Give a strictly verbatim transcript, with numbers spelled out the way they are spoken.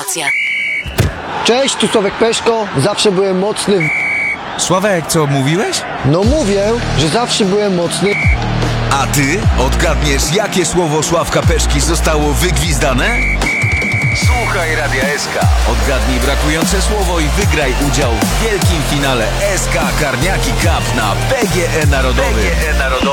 promocja. Cześć, tu Sławek Peszko. Zawsze byłem mocny w... Sławek, co mówiłeś? No mówię, że zawsze byłem mocny. A ty odgadniesz, jakie słowo Sławka Peszki zostało wygwizdane? Słuchaj Radia S K. Odgadnij brakujące słowo i wygraj udział w wielkim finale S K Karniaki Cup na P G E Narodowy.